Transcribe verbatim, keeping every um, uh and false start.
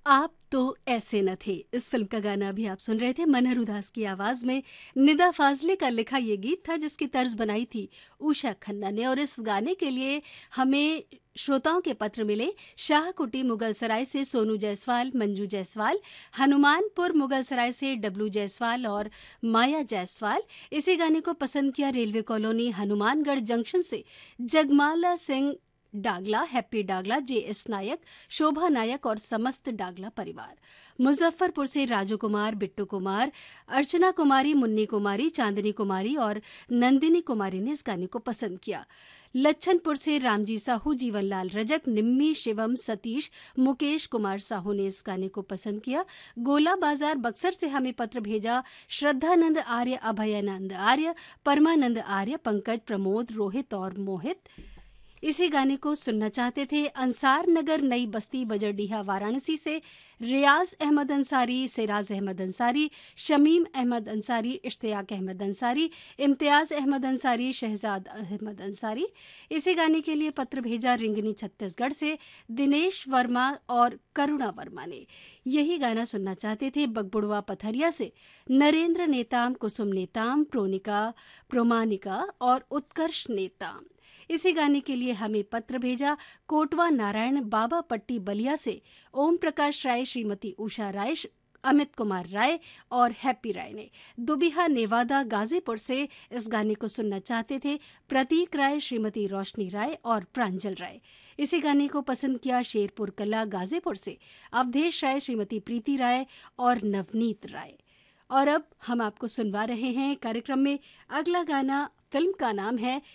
आप तो ऐसे न थे। इस फ़िल्म का गाना अभी आप सुन रहे थे मनहर उदास की आवाज़ में। निदा फ़ाज़ले का लिखा ये गीत था जिसकी तर्ज बनाई थी उषा खन्ना ने और इस गाने के लिए हमें श्रोताओं के पत्र मिले। शाहकुटी मुगलसराय से सोनू जायसवाल, मंजू जायसवाल, हनुमानपुर मुगलसराय से डब्लू जायसवाल और माया जायसवाल। इसी गाने को पसंद किया रेलवे कॉलोनी हनुमानगढ़ जंक्शन से जगमाला सिंह डागला, हैप्पी डागला, जे एस नायक, शोभा नायक और समस्त डागला परिवार। मुजफ्फरपुर से राजू कुमार, बिट्टू कुमार, अर्चना कुमारी, मुन्नी कुमारी, चांदनी कुमारी और नंदिनी कुमारी ने इस गाने को पसंद किया। लच्छनपुर से रामजी साहू, जीवनलाल रजक, निम्मी, शिवम, सतीश, मुकेश कुमार साहू ने इस गाने को पसंद किया। गोला बाजार बक्सर से हमें पत्र भेजा श्रद्धानंद आर्य, अभयानंद आर्य, परमानंद आर्य, पंकज, प्रमोद, रोहित और मोहित इसी गाने को सुनना चाहते थे। अंसार नगर नई बस्ती बजरडीहा वाराणसी से रियाज अहमद अंसारी, सिराज अहमद अंसारी, शमीम अहमद अंसारी, इश्तियाक अहमद अंसारी, इम्तियाज अहमद अंसारी, शहजाद अहमद अंसारी। इसी गाने के लिए पत्र भेजा रिंगनी छत्तीसगढ़ से दिनेश वर्मा और करुणा वर्मा ने। यही गाना सुनना चाहते थे बगबुड़वा पथरिया से नरेंद्र नेताम, कुसुम नेताम, प्रोनिका, प्रोमानिका और उत्कर्ष नेताम। इसी गाने के लिए हमें पत्र भेजा कोटवा नारायण बाबा पट्टी बलिया से ओम प्रकाश राय, श्रीमती उषा राय, अमित कुमार राय और हैप्पी राय ने। दुबिहा नेवादा गाजीपुर से इस गाने को सुनना चाहते थे प्रतीक राय, श्रीमती रोशनी राय और प्रांजल राय। इसी गाने को पसंद किया शेरपुर कला गाजीपुर से अवधेश राय, श्रीमती प्रीति राय और नवनीत राय। और अब हम आपको सुनवा रहे हैं कार्यक्रम में अगला गाना। फिल्म का नाम है